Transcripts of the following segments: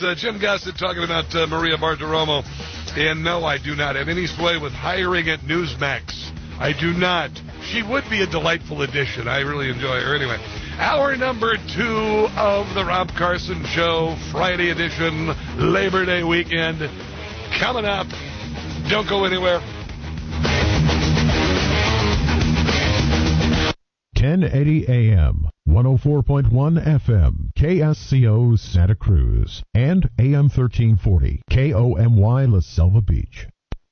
Jim Gossett talking about Maria Bartiromo. And no, I do not have any sway with hiring at Newsmax. I do not. She would be a delightful addition. I really enjoy her. Anyway, hour number 2 of the Rob Carson Show, Friday edition, Labor Day weekend, coming up. Don't go anywhere. 1080 AM, 104.1 FM, KSCO Santa Cruz, and AM 1340, KOMY La Selva Beach.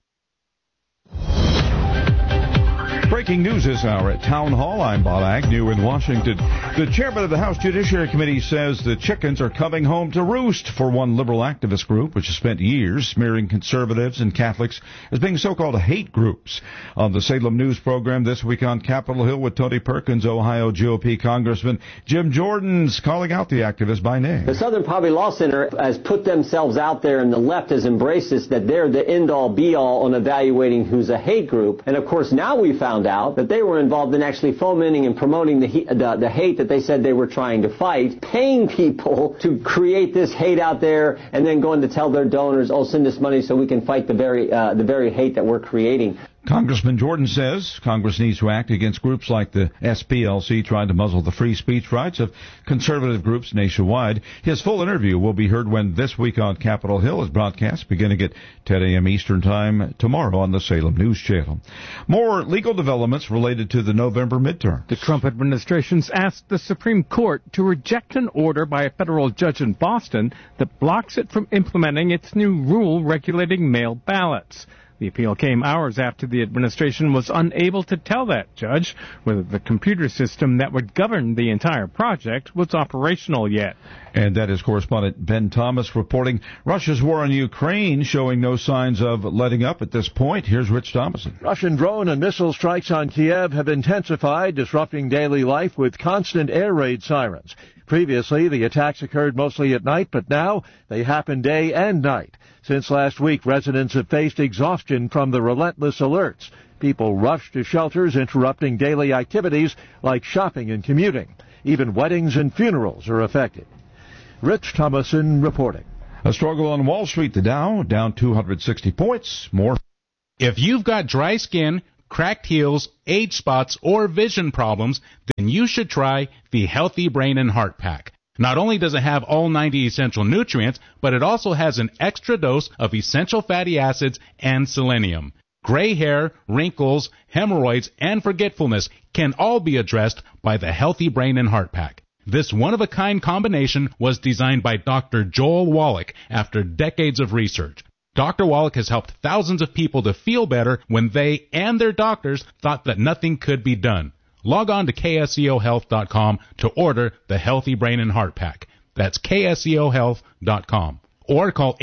Breaking news this hour at Town Hall. I'm Bob Agnew in Washington. The chairman of the House Judiciary Committee says the chickens are coming home to roost for one liberal activist group, which has spent years smearing conservatives and Catholics as being so-called hate groups. On the Salem News program this week on Capitol Hill with Tony Perkins, Ohio GOP Congressman Jim Jordan's calling out the activists by name. The Southern Poverty Law Center has put themselves out there, and the left has embraced this, that they're the end-all, be-all on evaluating who's a hate group. And, of course, now we found out that they were involved in actually fomenting and promoting the hate that they said they were trying to fight, paying people to create this hate out there, and then going to tell their donors, oh, send us money so we can fight the very hate that we're creating. Congressman Jordan says Congress needs to act against groups like the SPLC trying to muzzle the free speech rights of conservative groups nationwide. His full interview will be heard when This Week on Capitol Hill is broadcast beginning at 10 a.m. Eastern Time tomorrow on the Salem News Channel. More legal developments related to the November midterms. The Trump administration's asked the Supreme Court to reject an order by a federal judge in Boston that blocks it from implementing its new rule regulating mail ballots. The appeal came hours after the administration was unable to tell that judge whether the computer system that would govern the entire project was operational yet. And that is correspondent Ben Thomas reporting Russia's war on Ukraine showing no signs of letting up at this point. Here's Rich Thomason. Russian drone and missile strikes on Kiev have intensified, disrupting daily life with constant air raid sirens. Previously, the attacks occurred mostly at night, but now they happen day and night. Since last week, residents have faced exhaustion from the relentless alerts. People rush to shelters, interrupting daily activities like shopping and commuting. Even weddings and funerals are affected. Rich Thomason reporting. A struggle on Wall Street. The Dow down 260 points. More. If you've got dry skin, cracked heels, age spots, or vision problems, then you should try the Healthy Brain and Heart Pack. Not only does it have all 90 essential nutrients, but it also has an extra dose of essential fatty acids and selenium. Gray hair, wrinkles, hemorrhoids, and forgetfulness can all be addressed by the Healthy Brain and Heart Pack. This one-of-a-kind combination was designed by Dr. Joel Wallach after decades of research. Dr. Wallach has helped thousands of people to feel better when they and their doctors thought that nothing could be done. Log on to KSCOHealth.com to order the Healthy Brain and Heart Pack. That's KSCOHealth.com. Or call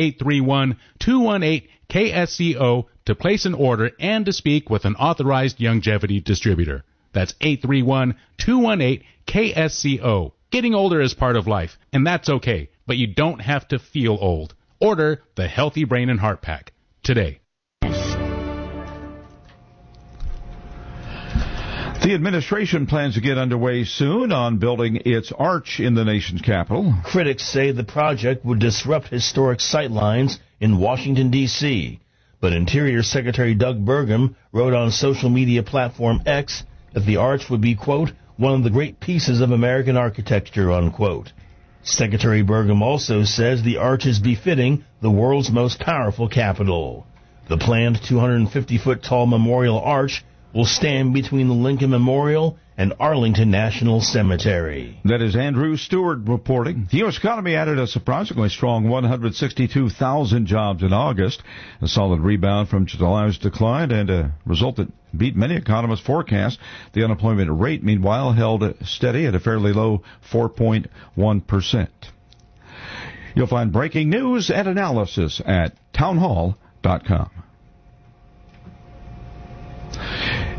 831-218-KSCO to place an order and to speak with an authorized Youngevity distributor. That's 831-218-KSCO. Getting older is part of life, and that's okay, but you don't have to feel old. Order the Healthy Brain and Heart Pack today. The administration plans to get underway soon on building its arch in the nation's capital. Critics say the project would disrupt historic sightlines in Washington, D.C., but Interior Secretary Doug Burgum wrote on social media platform X that the arch would be, quote, one of the great pieces of American architecture, unquote. Secretary Burgum also says the arch is befitting the world's most powerful capital. The planned 250-foot tall memorial arch will stand between the Lincoln Memorial and Arlington National Cemetery. That is Andrew Stewart reporting. The U.S. economy added a surprisingly strong 162,000 jobs in August, a solid rebound from July's decline and a result that beat many economists' forecasts. The unemployment rate, meanwhile, held steady at a fairly low 4.1%. You'll find breaking news and analysis at townhall.com.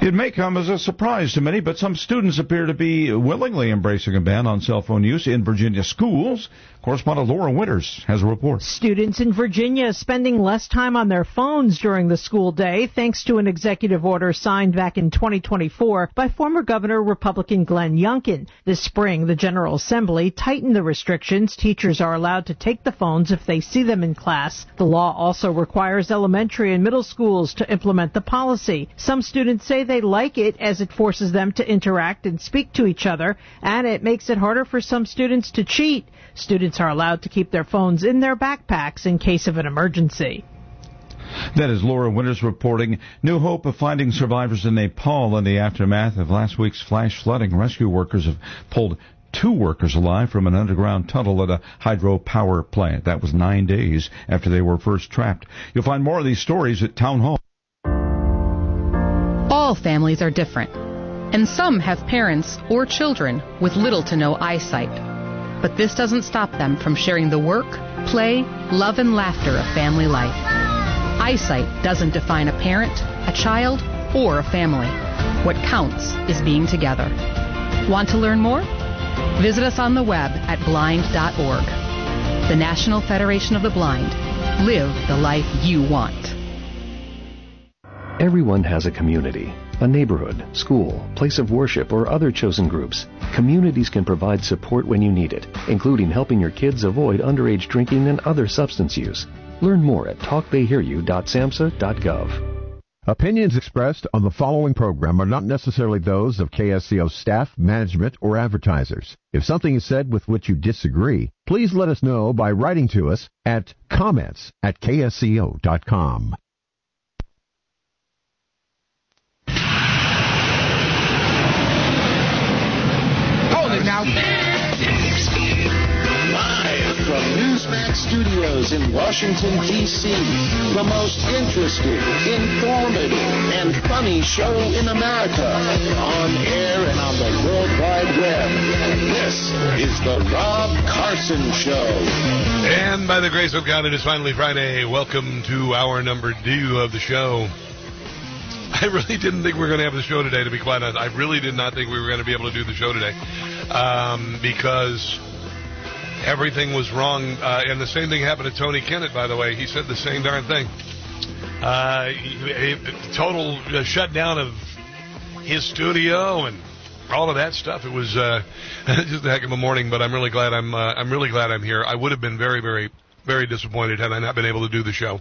It may come as a surprise to many, but some students appear to be willingly embracing a ban on cell phone use in Virginia schools. Correspondent Laura Winters has a report. Students in Virginia are spending less time on their phones during the school day thanks to an executive order signed back in 2024 by former Governor Republican Glenn Youngkin. This spring, the General Assembly tightened the restrictions. Teachers are allowed to take the phones if they see them in class. The law also requires elementary and middle schools to implement the policy. Some students say they like it as it forces them to interact and speak to each other, and it makes it harder for some students to cheat. Students are allowed to keep their phones in their backpacks in case of an emergency. That is Laura Winters reporting. New hope of finding survivors in Nepal in the aftermath of last week's flash flooding. Rescue workers have pulled 2 workers alive from an underground tunnel at a hydropower plant. That was 9 days after they were first trapped. You'll find more of these stories at Town Hall. All families are different, and some have parents or children with little to no eyesight. But this doesn't stop them from sharing the work, play, love, and laughter of family life. Eyesight doesn't define a parent, a child, or a family. What counts is being together. Want to learn more? Visit us on the web at blind.org. The National Federation of the Blind. Live the life you want. Everyone has a community, a neighborhood, school, place of worship, or other chosen groups. Communities can provide support when you need it, including helping your kids avoid underage drinking and other substance use. Learn more at talktheyhearyou.samhsa.gov. Opinions expressed on the following program are not necessarily those of KSCO staff, management, or advertisers. If something is said with which you disagree, please let us know by writing to us at comments@ksco.com. Now, live from Newsmax Studios in Washington, D.C., the most interesting, informative, and funny show in America, on air and on the World Wide Web. This is the Rob Carson Show. And by the grace of God, it is finally Friday. Welcome to hour number 2 of the show. I really didn't think we were going to have the show today, to be quite honest. I really did not think we were going to be able to do the show today because everything was wrong. And the same thing happened to Tony Kennett, by the way. He said the same darn thing. Total shutdown of his studio and all of that stuff. It was just a heck of a morning, but I'm really glad I'm here. I would have been very, very, very disappointed had I not been able to do the show.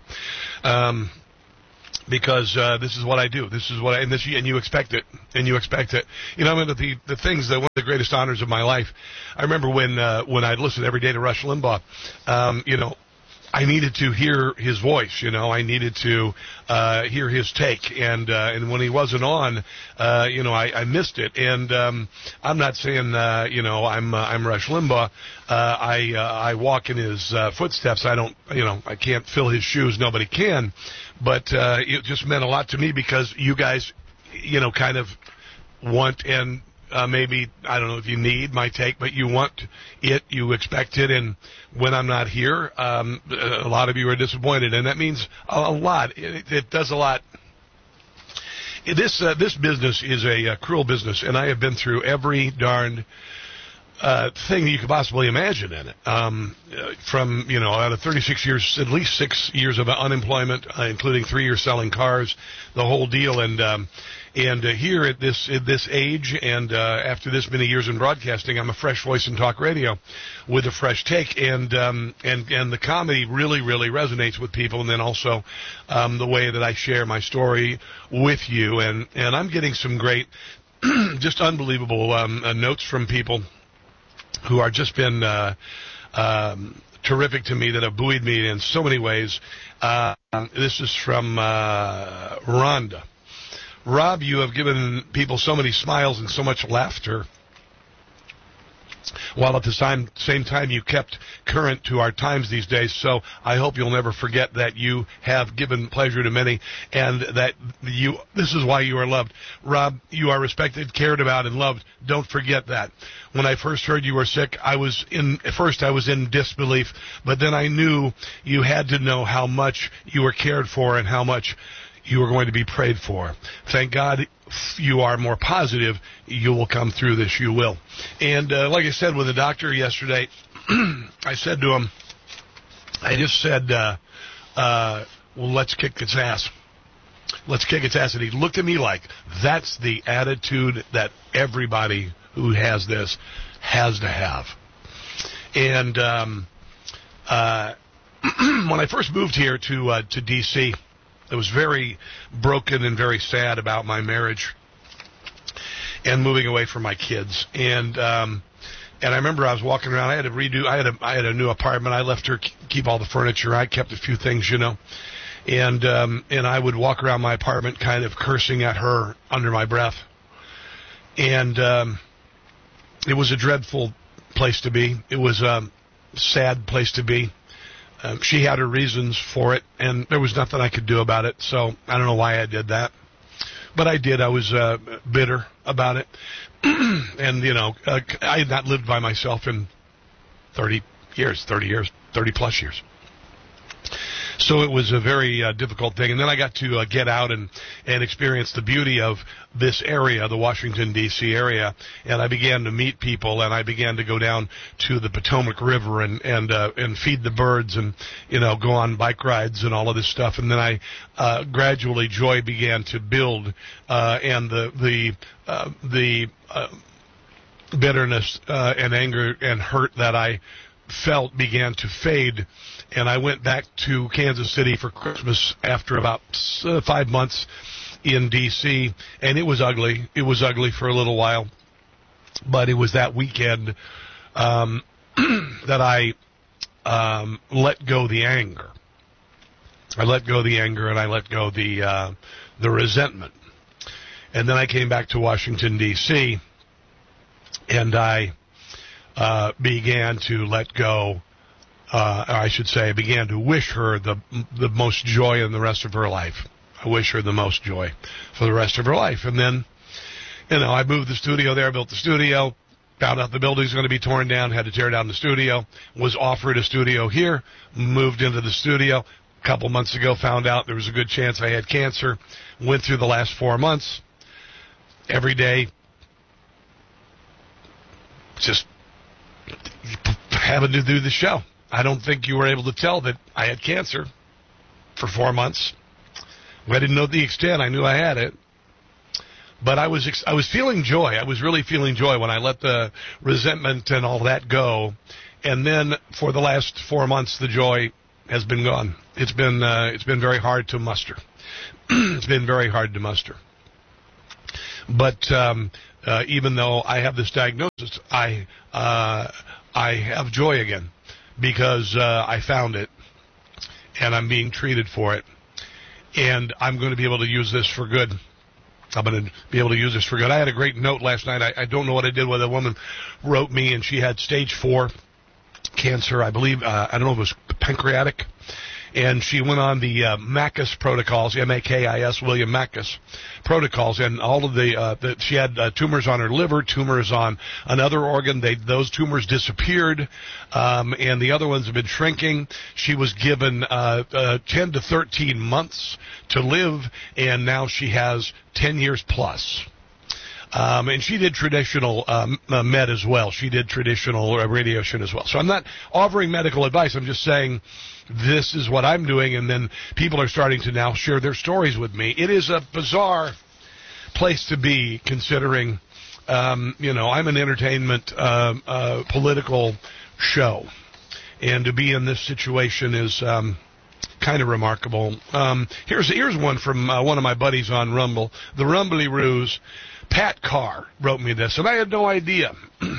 Because this is what I do. This is what and you expect it. And you expect it. You know, I mean, the things that one of the greatest honors of my life. I remember when I'd listen every day to Rush Limbaugh. You know, I needed to hear his voice. You know, I needed to hear his take. And when he wasn't on, you know, I missed it. And I'm not saying I'm Rush Limbaugh. I walk in his footsteps. I don't. You know, I can't fill his shoes. Nobody can. But it just meant a lot to me because you guys, you know, kind of want and maybe, I don't know if you need my take, but you want it, you expect it, and when I'm not here, a lot of you are disappointed, and that means a lot. It does a lot. This business is a cruel business, and I have been through every darned thing that you could possibly imagine in it. From, you know, out of 36 years, at least 6 years of unemployment, including 3 years selling cars, the whole deal. And here at this age, and after this many years in broadcasting, I'm a fresh voice in talk radio with a fresh take. And the comedy really, really resonates with people. And then also the way that I share my story with you. And I'm getting some great, just unbelievable notes from people who are just been terrific to me, that have buoyed me in so many ways. This is from Rhonda. Rob, you have given people so many smiles and so much laughter, while at the same time you kept current to our times these days. So I hope you'll never forget that you have given pleasure to many, and that this is why you are loved. Rob, you are respected, cared about, and loved. Don't forget that. When I first heard you were sick, I was in disbelief, but then I knew you had to know how much you were cared for and how much you were going to be prayed for. Thank God you are more positive, you will come through this. You will. And like I said with the doctor yesterday, I said to him, I just said, well, let's kick its ass. Let's kick its ass. And he looked at me like, that's the attitude that everybody who has this has to have. And when I first moved here to D.C., I was very broken and very sad about my marriage and moving away from my kids. And I remember I was walking around. I had to redo. I had a new apartment. I left her keep all the furniture. I kept a few things, And I would walk around my apartment kind of cursing at her under my breath. And it was a dreadful place to be. It was a sad place to be. She had her reasons for it, and there was nothing I could do about it. So I don't know why I did that. But I did. I was bitter about it. And, I had not lived by myself in 30 plus years. So it was a very difficult thing. And then I got to get out and experience the beauty of this area, the Washington, D.C. area. And I began to meet people, and I began to go down to the Potomac River and feed the birds and, go on bike rides and all of this stuff. And then I gradually joy began to build, and the bitterness and anger and hurt that I felt began to fade. And I went back to Kansas City for Christmas after about 5 months in D.C., and it was ugly. It was ugly for a little while. But it was that weekend that I let go the anger. I let go the anger, and I let go the resentment. And then I came back to Washington, D.C., and I began to let go. I should say, I began to wish her the most joy in the rest of her life. I wish her the most joy for the rest of her life. And then, I moved the studio there, built the studio, found out the building's going to be torn down, had to tear down the studio, was offered a studio here, moved into the studio. A couple months ago, found out there was a good chance I had cancer. Went through the last 4 months, every day, just having to do the show. I don't think you were able to tell that I had cancer for 4 months. I didn't know the extent. I knew I had it. But I was feeling joy. I was really feeling joy when I let the resentment and all that go. And then for the last 4 months, the joy has been gone. It's been very hard to muster. It's been very hard to muster. But even though I have this diagnosis, I have joy again. Because I found it, and I'm being treated for it, and I'm going to be able to use this for good. I'm going to be able to use this for good. I had a great note last night. I don't know what I did with a woman wrote me, and she had stage 4 cancer, I believe. I don't know if it was pancreatic. And she went on the Makis protocols, M-A-K-I-S, William Makis protocols, and all of she had tumors on her liver, tumors on another organ. Those tumors disappeared, and the other ones have been shrinking. She was given 10 to 13 months to live, and now she has 10 years plus. And she did traditional med as well. She did traditional radiation as well. So I'm not offering medical advice. I'm just saying this is what I'm doing, and then people are starting to now share their stories with me. It is a bizarre place to be, considering, I'm an entertainment political show, and to be in this situation is kind of remarkable. Here's one from one of my buddies on Rumble, the Rumbly Ruse. Pat Carr wrote me this, and I had no idea.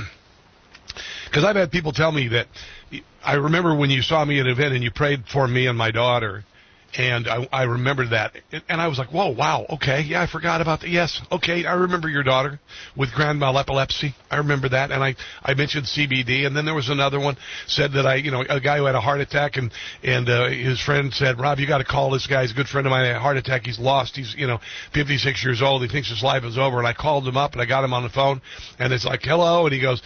Because I've had people tell me that, I remember when you saw me at an event and you prayed for me and my daughter, and I remembered that. And I was like, whoa, wow, okay, yeah, I forgot about that. Yes, okay, I remember your daughter with grand mal epilepsy. I remember that. And I mentioned CBD, and then there was another one, said that a guy who had a heart attack, and his friend said, Rob, you got to call this guy. He's a good friend of mine. Had a heart attack. He's lost. He's, 56 years old. He thinks his life is over. And I called him up, and I got him on the phone, and it's like, hello, and he goes,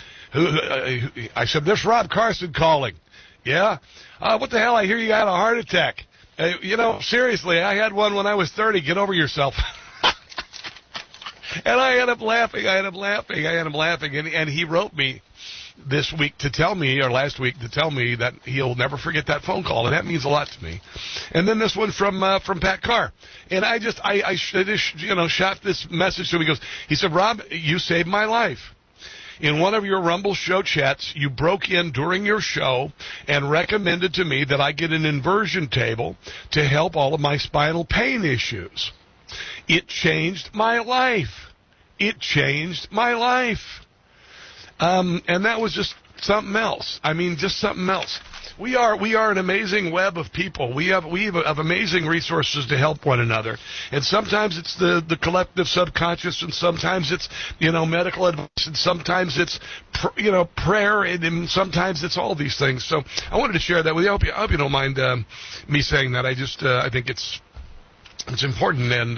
I said, this Rob Carson calling. Yeah? What the hell? I hear you had a heart attack. Seriously, I had one when I was 30. Get over yourself. And I end up laughing. And he wrote me this week to tell me, or last week to tell me, that he'll never forget that phone call, and that means a lot to me. And then this one from Pat Carr, and I just shot this message to him. He said, Rob, you saved my life. In one of your Rumble show chats, you broke in during your show and recommended to me that I get an inversion table to help all of my spinal pain issues. It changed my life. And that was just something else. I mean, just something else. We are an amazing web of people. We have amazing resources to help one another. And sometimes it's the collective subconscious, and sometimes it's, medical advice, and sometimes it's, prayer, and sometimes it's all these things. So I wanted to share that with you. I hope you don't mind me saying that. I think it's important, and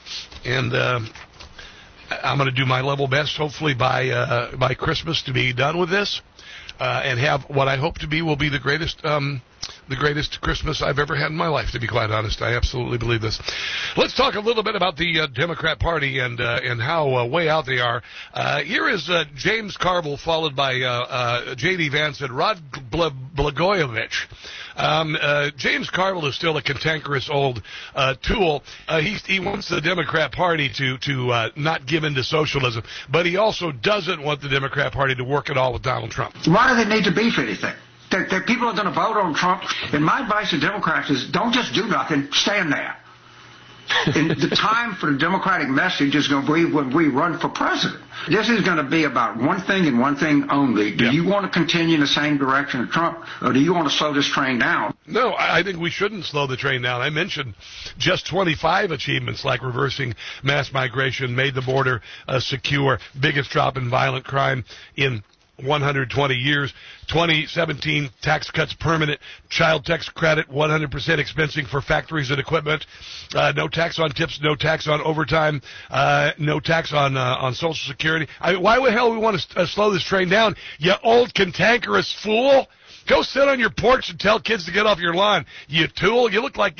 I'm going to do my level best, hopefully by Christmas, to be done with this, and have what I hope to be will be the greatest Christmas I've ever had in my life. To be quite honest, I absolutely believe this. Let's talk a little bit about the Democrat Party and how way out they are. Here is James Carville, followed by J.D. Vance and Rod Blagojevich. James Carville is still a cantankerous old tool. He wants the Democrat Party to not give in to socialism, but he also doesn't want the Democrat Party to work at all with Donald Trump. Why do they need to beef anything? The people are going to vote on Trump. And my advice to Democrats is don't just do nothing, stand there. And the time for the Democratic message is going to be when we run for president. This is going to be about one thing and one thing only. Do you want to continue in the same direction of Trump, or do you want to slow this train down? No, I think we shouldn't slow the train down. I mentioned just 25 achievements, like reversing mass migration, made the border secure, biggest drop in violent crime in 120 years, 2017 tax cuts permanent, child tax credit 100% expensing for factories and equipment, no tax on tips, no tax on overtime, no tax on Social Security. Why the hell we want to slow this train down, you old cantankerous fool? Go sit on your porch and tell kids to get off your lawn, you tool. You look like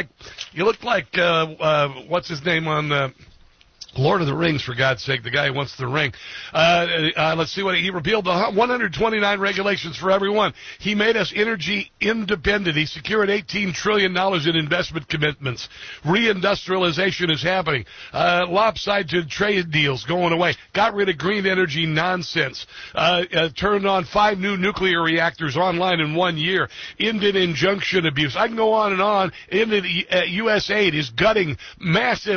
what's his name on Lord of the Rings, for God's sake, the guy who wants the ring. Let's see what he repealed, the 129 regulations for everyone. He made us energy independent. He secured $18 trillion in investment commitments. Reindustrialization is happening. Lopsided trade deals going away. Got rid of green energy nonsense. Turned on 5 new nuclear reactors online in 1 year. Ended injunction abuse. I can go on and on. Ended USAID is gutting massive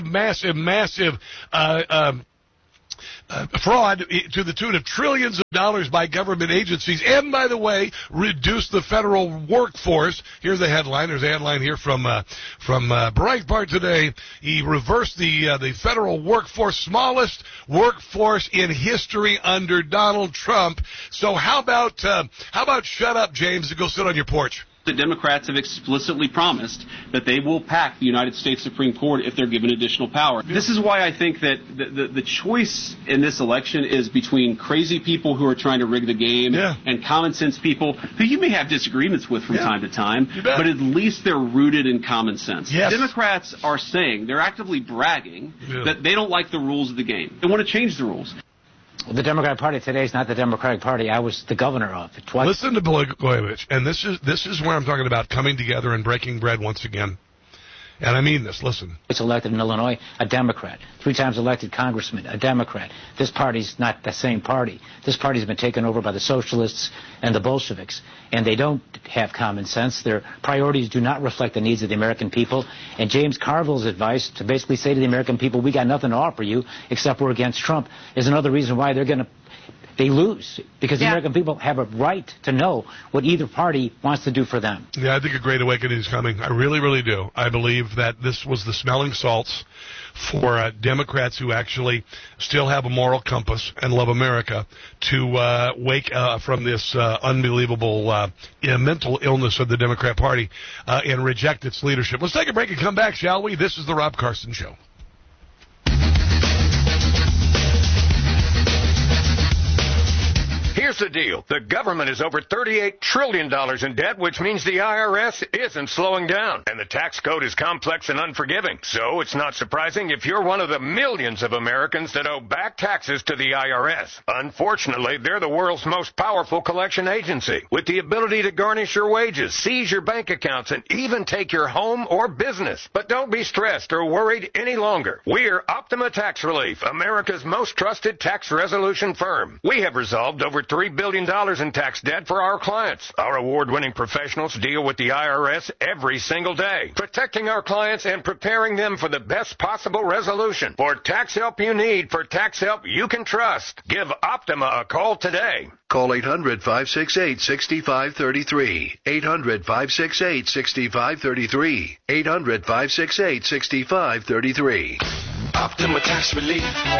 fraud to the tune of trillions of dollars by government agencies, and, by the way, reduce the federal workforce. Here's the headline. There's a headline here from Breitbart today. He reversed the federal workforce, smallest workforce in history under Donald Trump. So how about shut up, James, and go sit on your porch? The Democrats have explicitly promised that they will pack the United States Supreme Court if they're given additional power. This is why I think that the choice in this election is between crazy people who are trying to rig the game and common sense people who you may have disagreements with from time to time, but at least they're rooted in common sense. Yes. Democrats are saying, they're actively bragging that they don't like the rules of the game. They want to change the rules. The Democratic Party today is not the Democratic Party I was the governor of. Listen to Blagojevich, and this is where I'm talking about coming together and breaking bread once again. And I mean this, listen. It's elected in Illinois, a Democrat. 3 times elected congressman, a Democrat. This party's not the same party. This party's been taken over by the socialists and the Bolsheviks. And they don't have common sense. Their priorities do not reflect the needs of the American people. And James Carville's advice to basically say to the American people, we got nothing to offer you except we're against Trump, is another reason why they lose, because the American people have a right to know what either party wants to do for them. Yeah, I think a great awakening is coming. I really, really do. I believe that this was the smelling salts for Democrats who actually still have a moral compass and love America to wake from this unbelievable mental illness of the Democrat Party and reject its leadership. Let's take a break and come back, shall we? This is the Rob Carson Show. Here's Here's the deal. The government is over $38 trillion in debt, which means the IRS isn't slowing down. And the tax code is complex and unforgiving. So it's not surprising if you're one of the millions of Americans that owe back taxes to the IRS. Unfortunately, they're the world's most powerful collection agency, with the ability to garnish your wages, seize your bank accounts, and even take your home or business. But don't be stressed or worried any longer. We're Optima Tax Relief, America's most trusted tax resolution firm. We have resolved over $3 billion in tax debt for our clients. Our award-winning professionals deal with the IRS every single day, protecting our clients and preparing them for the best possible resolution. For tax help you need, for tax help you can trust, give Optima a call today. Call 800-568-6533. 800-568-6533. 800-568-6533. Optima Tax Relief.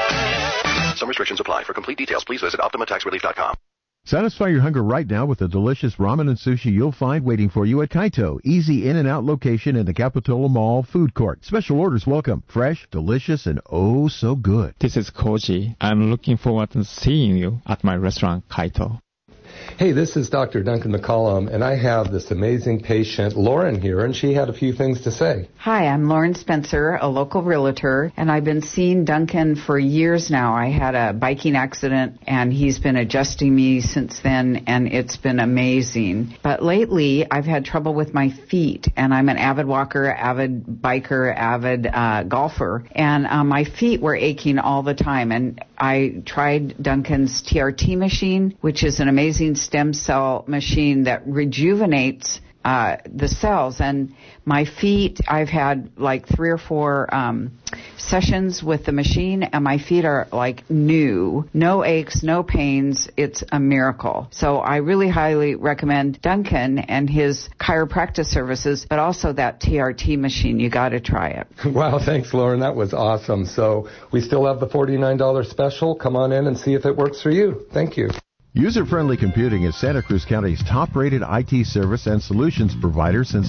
Some restrictions apply. For complete details, please visit OptimaTaxRelief.com. Satisfy your hunger right now with the delicious ramen and sushi you'll find waiting for you at Kaito. Easy in and out location in the Capitola Mall food court. Special orders welcome. Fresh, delicious, and oh so good. This is Koji. I'm looking forward to seeing you at my restaurant, Kaito. Hey, this is Dr. Duncan McCollum, and I have this amazing patient, Lauren, here, and she had a few things to say. Hi, I'm Lauren Spencer, a local realtor, and I've been seeing Duncan for years now. I had a biking accident, and he's been adjusting me since then, and it's been amazing. But lately, I've had trouble with my feet, and I'm an avid walker, avid biker, avid golfer, and my feet were aching all the time, and I tried Duncan's TRT machine, which is an amazing stem cell machine that rejuvenates the cells. And my feet, I've had like 3 or 4 sessions with the machine, and my feet are like new. No aches, no pains. It's a miracle. So I really highly recommend Duncan and his chiropractic services, but also that TRT machine. You got to try it. Wow, thanks, Lauren. That was awesome. So we still have the $49 special. Come on in and see if it works for you. Thank you. User-Friendly Computing is Santa Cruz County's top-rated IT service and solutions provider since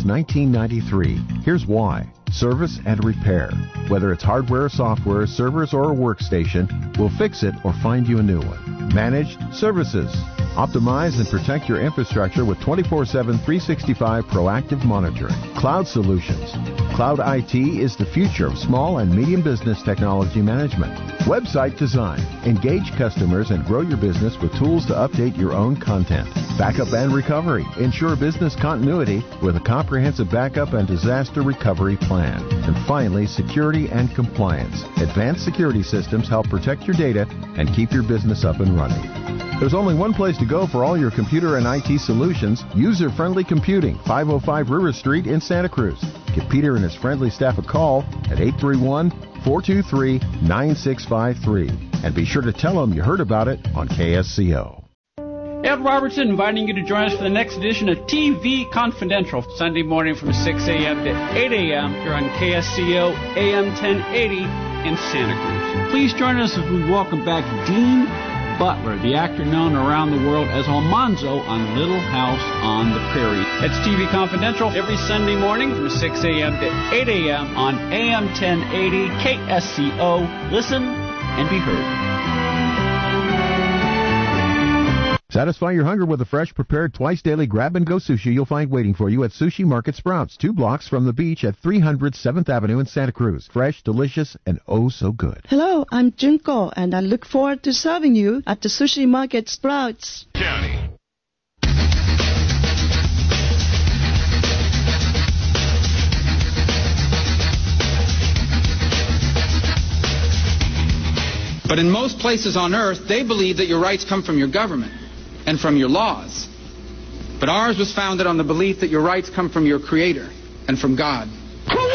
1993. Here's why. Service and repair. Whether it's hardware or software, servers or a workstation, we'll fix it or find you a new one. Managed services. Optimize and protect your infrastructure with 24/7, 365 proactive monitoring. Cloud solutions. Cloud IT is the future of small and medium business technology management. Website design. Engage customers and grow your business with tools to update your own content. Backup and recovery. Ensure business continuity with a comprehensive backup and disaster recovery plan. And finally, security and compliance. Advanced security systems help protect your data and keep your business up and running. There's only one place to go for all your computer and IT solutions. User-Friendly Computing, 505 River Street in Santa Cruz. Give Peter and his friendly staff a call at 831-423-9653. And be sure to tell them you heard about it on KSCO. Ed Robertson inviting you to join us for the next edition of TV Confidential, Sunday morning from 6 a.m. to 8 a.m. here on KSCO AM 1080 in Santa Cruz. Please join us as we welcome back Dean Butler, the actor known around the world as Almanzo on Little House on the Prairie. It's TV Confidential every Sunday morning from 6 a.m. to 8 a.m. on AM 1080 KSCO. Listen and be heard. Satisfy your hunger with a fresh, prepared, twice-daily grab-and-go sushi you'll find waiting for you at Sushi Market Sprouts, 2 blocks from the beach at 300 7th Avenue in Santa Cruz. Fresh, delicious, and oh so good. Hello, I'm Junko, and I look forward to serving you at the Sushi Market Sprouts. County. But in most places on earth, they believe that your rights come from your government and from your laws. But ours was founded on the belief that your rights come from your Creator and from God. All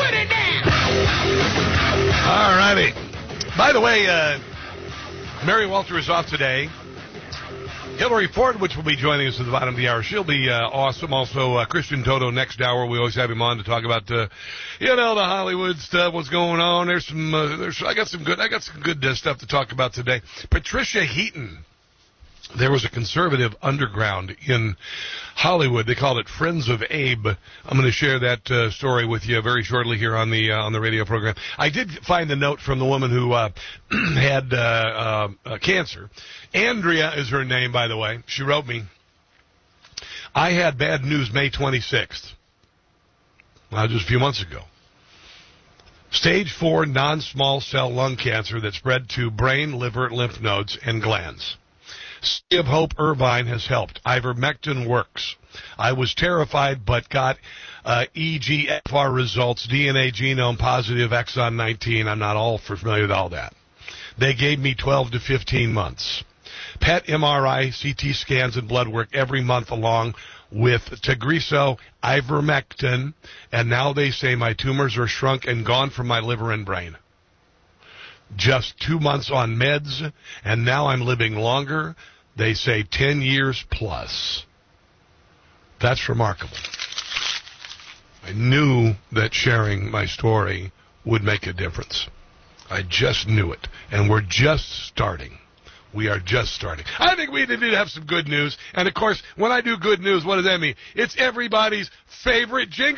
righty. By the way, Mary Walter is off today. Hillary Ford, which will be joining us at the bottom of the hour, she'll be awesome. Also, Christian Toto next hour. We always have him on to talk about, the Hollywood stuff, what's going on. I got some good stuff to talk about today. Patricia Heaton there was a conservative underground in Hollywood. They called it Friends of Abe. I'm going to share that story with you very shortly here on the radio program. I did find the note from the woman who had cancer. Andrea is her name, by the way. She wrote me, I had bad news May 26th. Just a few months ago. Stage 4 non-small cell lung cancer that spread to brain, liver, lymph nodes, and glands. City of Hope Irvine has helped. Ivermectin works. I was terrified, but got EGFR results, DNA genome positive, exon 19. I'm not all familiar with all that. They gave me 12 to 15 months. PET, MRI, CT scans, and blood work every month along with Tagrisso, ivermectin, and now they say my tumors are shrunk and gone from my liver and brain. Just 2 months on meds, and now I'm living longer. They say 10 years plus. That's remarkable. I knew that sharing my story would make a difference. I just knew it. And we're just starting. We are just starting. I think we need to have some good news. And, of course, when I do good news, what does that mean? It's everybody's favorite jingle.